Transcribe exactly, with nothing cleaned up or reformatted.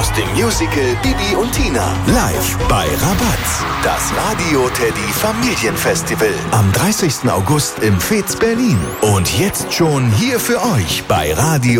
aus dem Musical Bibi und Tina. Live bei Rabatz. Das Radio Teddy Familienfestival. Am dreißigsten August im Fez Berlin. Und jetzt schon hier für euch bei Radio